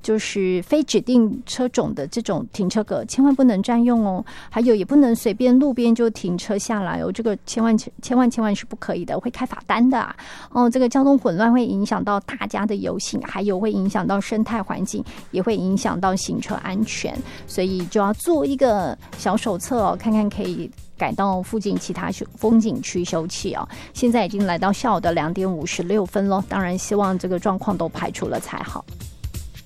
就是非指定车种的这种停车格千万不能占用哦，还有也不能随便路边就停车下来哦，这个千万是不可以的，会开罚单的哦。这个交通混乱会影响到大家的游行，还有会影响到生态环境，也会影响到行车安全，所以就要做一个小手册哦，看看可以改到附近其他风景区休憩哦。现在已经来到下午的2点56分了，当然希望这个状况都排除了才好。